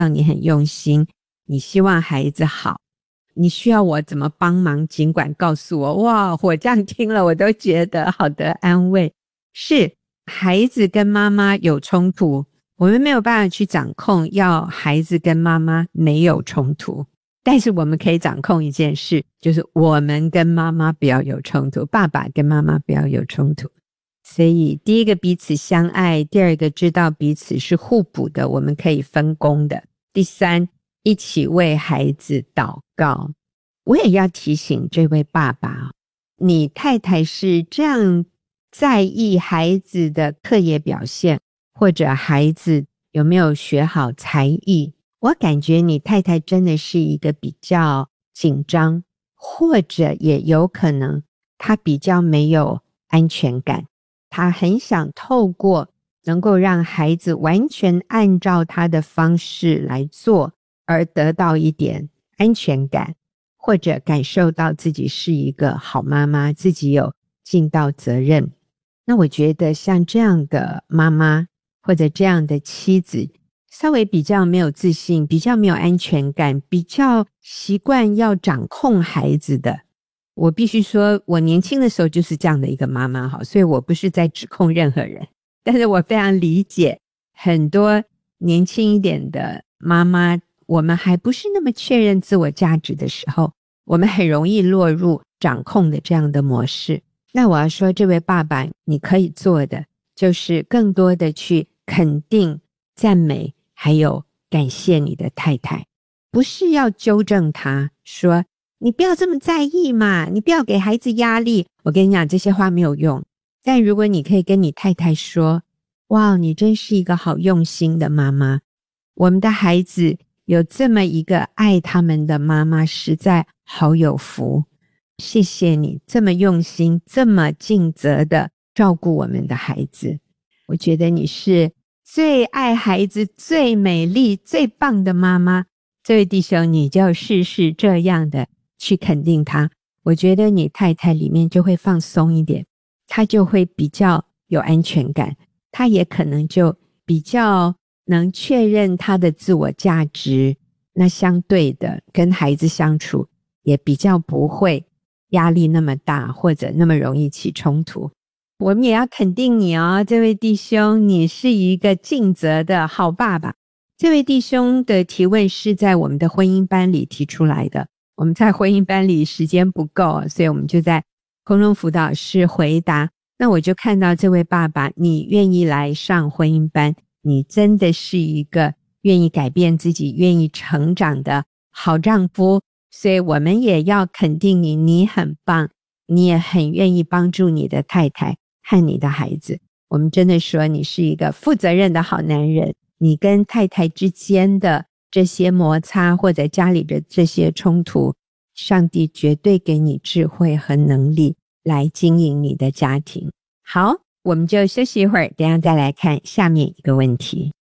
让你很用心，你希望孩子好，你需要我怎么帮忙尽管告诉我。哇，我这样听了我都觉得好得安慰。是孩子跟妈妈有冲突，我们没有办法去掌控要孩子跟妈妈没有冲突，但是我们可以掌控一件事，就是我们跟妈妈不要有冲突，爸爸跟妈妈不要有冲突。所以第一个彼此相爱，第二个知道彼此是互补的，我们可以分工的，第三一起为孩子祷告。我也要提醒这位爸爸，你太太是这样在意孩子的课业表现，或者孩子有没有学好才艺，我感觉你太太真的是一个比较紧张，或者也有可能她比较没有安全感，她很想透过能够让孩子完全按照她的方式来做，而得到一点安全感，或者感受到自己是一个好妈妈，自己有尽到责任。那我觉得像这样的妈妈或者这样的妻子，稍微比较没有自信，比较没有安全感，比较习惯要掌控孩子的。我必须说我年轻的时候就是这样的一个妈妈，所以我不是在指控任何人，但是我非常理解很多年轻一点的妈妈，我们还不是那么确认自我价值的时候，我们很容易落入掌控的这样的模式。那我要说，这位爸爸你可以做的就是更多的去肯定、赞美还有感谢你的太太，不是要纠正他说你不要这么在意嘛，你不要给孩子压力。我跟你讲，这些话没有用。但如果你可以跟你太太说，哇，你真是一个好用心的妈妈，我们的孩子有这么一个爱他们的妈妈，实在好有福，谢谢你这么用心，这么尽责的照顾我们的孩子。我觉得你是最爱孩子、最美丽、最棒的妈妈。这位弟兄，你就试试这样的去肯定他，我觉得你太太里面就会放松一点，她就会比较有安全感，她也可能就比较能确认她的自我价值，那相对的跟孩子相处也比较不会压力那么大，或者那么容易起冲突。我们也要肯定你哦，这位弟兄，你是一个尽责的好爸爸。这位弟兄的提问是在我们的婚姻班里提出来的，我们在婚姻班里时间不够，所以我们就在空中辅导室回答。那我就看到这位爸爸，你愿意来上婚姻班，你真的是一个愿意改变自己、愿意成长的好丈夫，所以我们也要肯定你，你很棒，你也很愿意帮助你的太太和你的孩子。我们真的说你是一个负责任的好男人，你跟太太之间的这些摩擦或者家里的这些冲突，上帝绝对给你智慧和能力来经营你的家庭。好，我们就休息一会儿，等一下再来看下面一个问题。